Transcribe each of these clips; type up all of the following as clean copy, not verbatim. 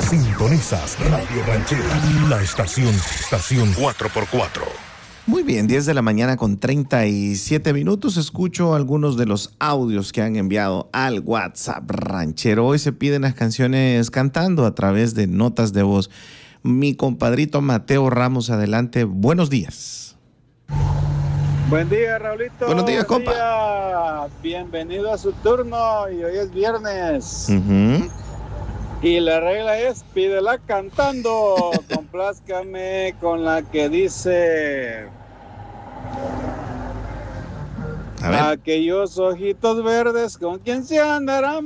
Sintonizas Radio Ranchera, la estación 4x4. Muy bien, 10 de la mañana con 37 minutos. Escucho algunos de los audios que han enviado al WhatsApp ranchero. Hoy se piden las canciones cantando a través de notas de voz. Mi compadrito Mateo Ramos, adelante. Buenos días. Buen día, Raulito. Buenos días, compa. Día. Bienvenido a su turno y hoy es viernes. Y la regla es, pídela cantando. Complázcame con la que dice... A ver. Aquellos ojitos verdes con quien se andarán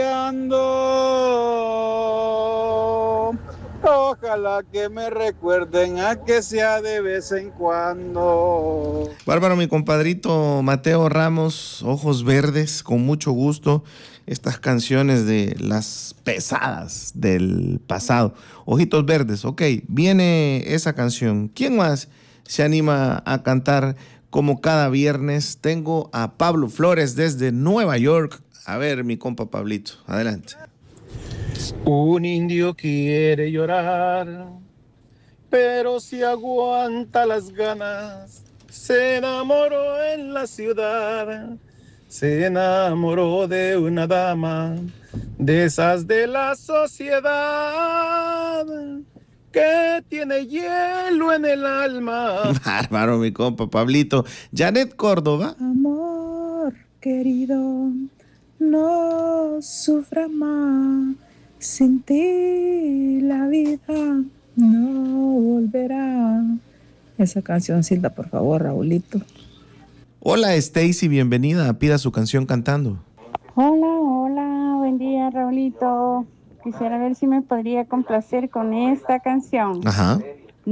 paseando. Ojalá que me recuerden a que sea de vez en cuando. Bárbaro, mi compadrito Mateo Ramos, Ojos Verdes, con mucho gusto. Estas canciones de las pesadas del pasado. Ojitos Verdes, ok, viene esa canción. ¿Quién más se anima a cantar como cada viernes? Tengo a Pablo Flores desde Nueva York. A ver, mi compa Pablito, adelante. Un indio quiere llorar, pero si aguanta las ganas. Se enamoró en la ciudad, se enamoró de una dama, de esas de la sociedad, que tiene hielo en el alma. Bárbaro, mi compa Pablito. Janet Córdoba. Amor querido, no sufra más. Sin ti la vida no volverá. Esa cancioncita, por favor, Raulito. Hola, Stacy, bienvenida. Pida su canción cantando. Hola, buen día, Raulito. Quisiera ver si me podría complacer con esta canción. Ajá.